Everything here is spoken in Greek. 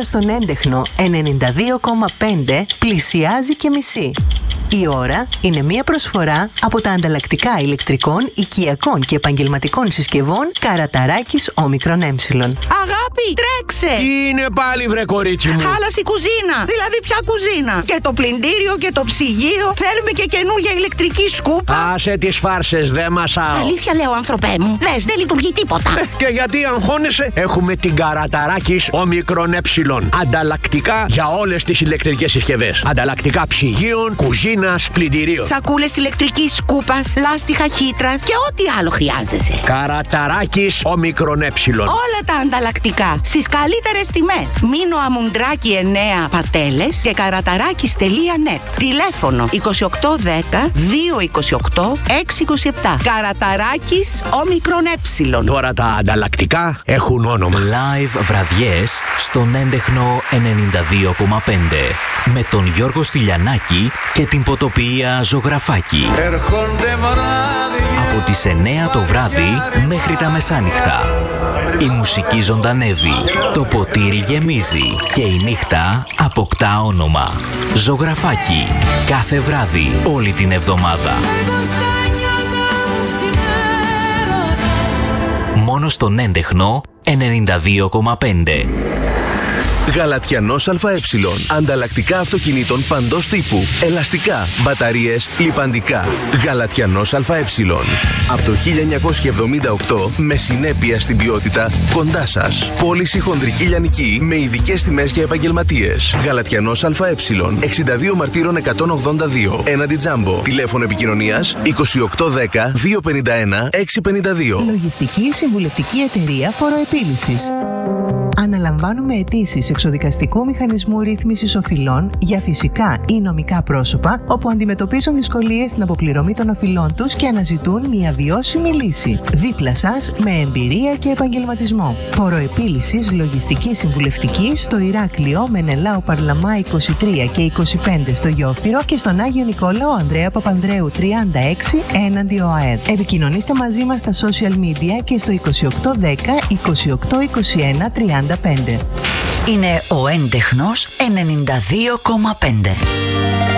τώρα στον έντεχνο 92,5 πλησιάζει και μισή. Η ώρα είναι μια προσφορά από τα ανταλλακτικά ηλεκτρικών, οικιακών και επαγγελματικών συσκευών Καραταράκης Όμικρον Ε. Αγάπη, τρέξε! Τι είναι πάλι, βρε κορίτσι μου? Χάλασε η κουζίνα! Δηλαδή, ποια κουζίνα? Και το πλυντήριο και το ψυγείο. Θέλουμε και καινούργια ηλεκτρική σκούπα. Άσε τις φάρσες, δε μασάω. Αλήθεια λέω, άνθρωπέ μου. Δες, δεν λειτουργεί τίποτα. Και γιατί αγχώνεσαι? Έχουμε την Καραταράκης Όμικρον Ε. Ανταλλακτικά για όλες τις ηλεκτρικές συσκευές. Ανταλλακτικά ψυγείων, κουζίνας, πλυντηρίων. Σακούλες ηλεκτρικής σκούπας, λάστιχα χύτρας και ό,τι άλλο χρειάζεσαι. Καραταράκης Όμικρον Ε. Όλα τα ανταλλακτικά στις καλύτερες τιμές. Μήνο Αμουντράκη 9 Πατέλες και καραταράκης.net. Τηλέφωνο 2810 228 627. Καραταράκης Όμικρον Ε. Τώρα τα ανταλλακτικά έχουν όνομα. Live βραδιές στον έντεχνο 92,5 με τον Γιώργο Στυλιανάκη και την ποτοποιία Ζωγραφάκη. Από τις 9 το βράδυ μέχρι τα μεσάνυχτα. Η μουσική ζωντανεύει, το ποτήρι γεμίζει και η νύχτα αποκτά όνομα. Ζωγραφάκη. Κάθε βράδυ, όλη την εβδομάδα. Μόνο στον έντεχνο 92,5. Γαλατιανός ΑΕ. Ανταλλακτικά αυτοκινήτων παντός τύπου. Ελαστικά, μπαταρίες, λιπαντικά. Γαλατιανός ΑΕ. Από το 1978 με συνέπεια στην ποιότητα κοντά σας. Πώληση χονδρική λιανική με ειδικές τιμές για επαγγελματίες. Γαλατιανός ΑΕ. 62 Μαρτύρων 182. Έναντι Τζάμπο. Τηλέφωνο επικοινωνίας 2810 251 652. Λογιστική συμβουλευτική εταιρεία Φοροεπίλυσης. Αναλαμβάνουμε αιτήσεις εξοδικαστικού μηχανισμού ρύθμισης οφειλών για φυσικά ή νομικά πρόσωπα όπου αντιμετωπίζουν δυσκολίες στην αποπληρωμή των οφειλών τους και αναζητούν μια βιώσιμη λύση. Δίπλα σας με εμπειρία και επαγγελματισμό. Φοροεπίλυσης λογιστική συμβουλευτική στο Ηράκλειο, Μενελάου Παρλαμά 23 και 25 στο Γιόφυρο και στον Άγιο Νικόλαο Ανδρέα Παπανδρέου 36 έναντι ΟΑΕΔ. Επικοινωνήστε μαζί μας στα social media και στο 2810 2821 35. Είναι ο έντεχνος 92,5.